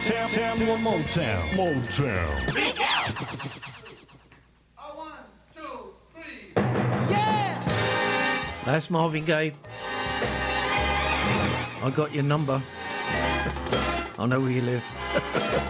Tamla Motown. Motown. Speak out! 1, 2, 3. That's Marvin Gaye. I got your number. I know where you live.